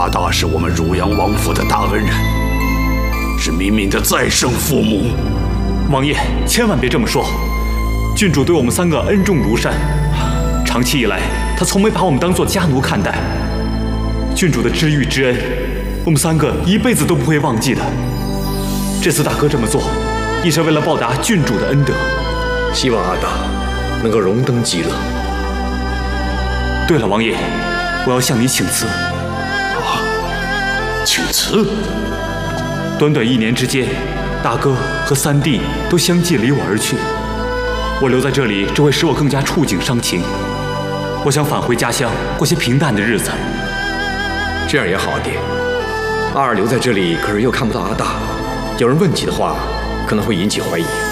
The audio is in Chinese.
大是我们汝阳王府的大恩人，是敏敏的再生父母。 王爷千万别这么说，郡主对我们3个恩重如山，长期以来他从没把我们当作家奴看待。郡主的知遇之恩，我们3个一辈子都不会忘记的。这次大哥这么做，亦是为了报答郡主的恩德。 希望阿大能够荣登极乐。 对了，王爷，我要向你请辞。 请辞？ 短短1年之间，大哥和3弟都相继离我而去，我留在这里只会使我更加触景伤情。我想返回家乡，过些平淡的日子。 这样也好，爹。阿尔留在这里，可是又看不到阿大，有人问起的话，可能会引起怀疑。